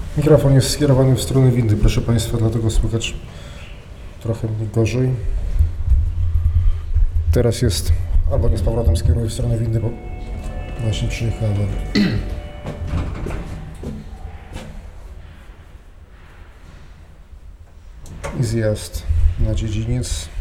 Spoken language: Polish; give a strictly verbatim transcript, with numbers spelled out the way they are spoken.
Mikrofon jest skierowany w stronę windy, proszę Państwa, dlatego słychać trochę mniej gorzej. Teraz jest, albo nie z powrotem skieruję w stronę windy, bo właśnie przyjechałem. I zjazd na dziedziniec.